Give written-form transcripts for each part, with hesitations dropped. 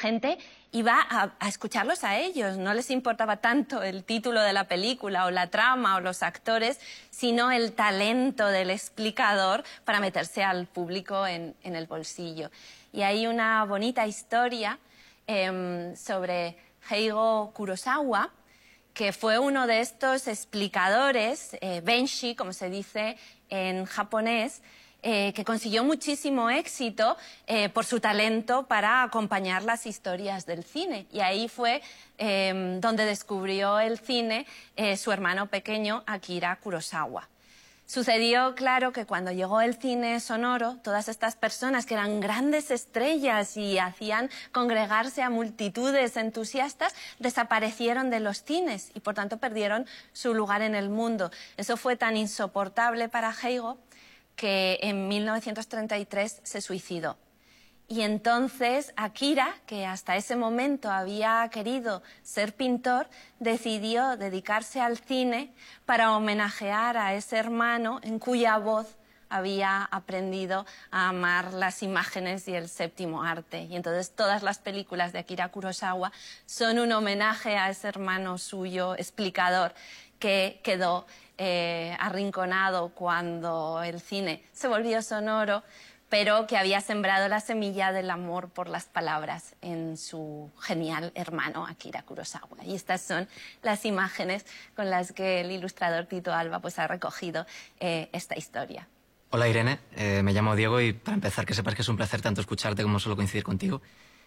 gente iba a escucharlos a ellos. No les importaba tanto el título de la película o la trama o los actores, sino el talento del explicador para meterse al público en el bolsillo. Y hay una bonita historia sobre Heigo Kurosawa, que fue uno de estos explicadores, benshi, como se dice en japonés, que consiguió muchísimo éxito por su talento para acompañar las historias del cine. Y ahí fue donde descubrió el cine su hermano pequeño, Akira Kurosawa. Sucedió, claro, que cuando llegó el cine sonoro, todas estas personas que eran grandes estrellas y hacían congregarse a multitudes entusiastas, desaparecieron de los cines y, por tanto, perdieron su lugar en el mundo. Eso fue tan insoportable para Heigo que en 1933 se suicidó. Y entonces Akira, que hasta ese momento había querido ser pintor, decidió dedicarse al cine para homenajear a ese hermano en cuya voz había aprendido a amar las imágenes y el séptimo arte. Y entonces todas las películas de Akira Kurosawa son un homenaje a ese hermano suyo, explicador, que quedó arrinconado cuando el cine se volvió sonoro, pero que había sembrado la semilla del amor por las palabras en su genial hermano Akira Kurosawa. Y estas son las imágenes con las que el ilustrador Tito Alba pues, ha recogido esta historia. Hola Irene, me llamo Diego y para empezar que sepas que es un placer tanto escucharte como solo coincidir contigo.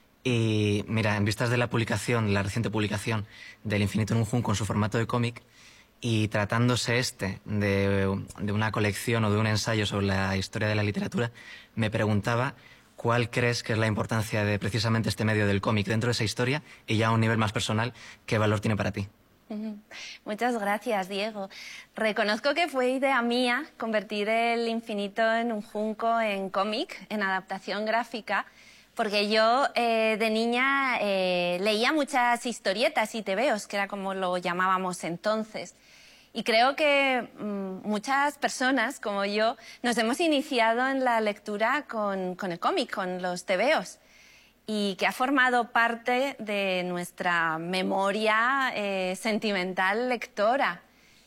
Y mira, en vistas de la reciente publicación del Infinito en un junco en su formato de cómic, y tratándose de una colección o de un ensayo sobre la historia de la literatura, me preguntaba cuál crees que es la importancia de precisamente este medio del cómic dentro de esa historia y ya a un nivel más personal, ¿qué valor tiene para ti? Muchas gracias, Diego. Reconozco que fue idea mía convertir el Infinito en un junco en cómic, en adaptación gráfica, porque yo de niña leía muchas historietas y tebeos, que era como lo llamábamos entonces. Y creo que muchas personas, como yo, nos hemos iniciado en la lectura con el cómic, con los tebeos, y que ha formado parte de nuestra memoria sentimental lectora.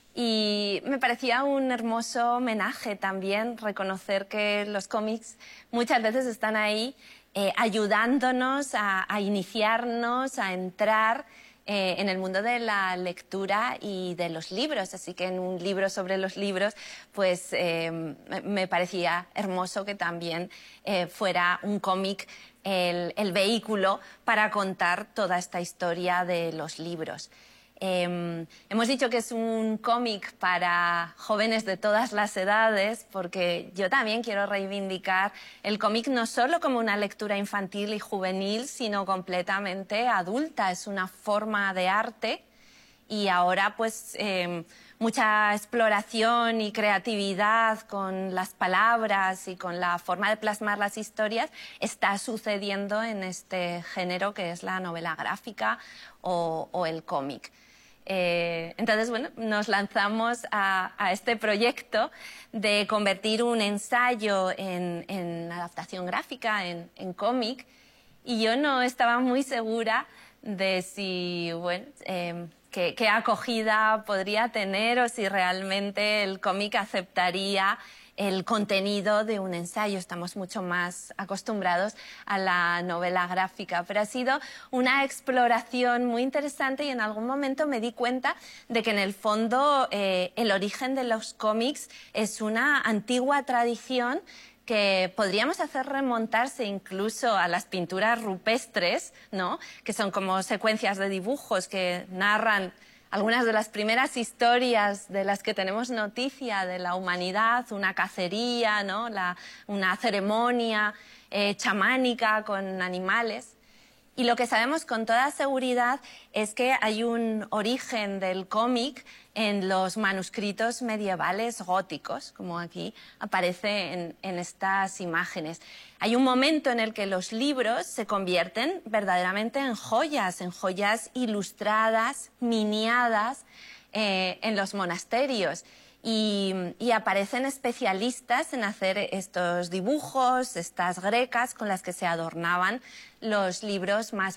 Y me parecía un hermoso homenaje también reconocer que los cómics muchas veces están ahí ayudándonos a iniciarnos, a entrar en el mundo de la lectura y de los libros. Así que en un libro sobre los libros, pues me parecía hermoso que también fuera un cómic el vehículo para contar toda esta historia de los libros. Hemos dicho que es un cómic para jóvenes de todas las edades, porque yo también quiero reivindicar el cómic no solo como una lectura infantil y juvenil, sino completamente adulta. Es una forma de arte y ahora pues mucha exploración y creatividad con las palabras y con la forma de plasmar las historias está sucediendo en este género que es la novela gráfica o el cómic. Entonces, bueno, nos lanzamos a este proyecto de convertir un ensayo en adaptación gráfica, en cómic, y yo no estaba muy segura de si, bueno, qué acogida podría tener o si realmente el cómic aceptaría el contenido de un ensayo. Estamos mucho más acostumbrados a la novela gráfica, pero ha sido una exploración muy interesante y en algún momento me di cuenta de que en el fondo el origen de los cómics es una antigua tradición que podríamos hacer remontarse incluso a las pinturas rupestres, ¿no? Que son como secuencias de dibujos que narran algunas de las primeras historias de las que tenemos noticia de la humanidad, una cacería, ¿no? Una ceremonia chamánica con animales. Y lo que sabemos con toda seguridad es que hay un origen del cómic en los manuscritos medievales góticos, como aquí aparece en estas imágenes. Hay un momento en el que los libros se convierten verdaderamente en joyas ilustradas, miniadas en los monasterios. Y aparecen especialistas en hacer estos dibujos, estas grecas con las que se adornaban los libros más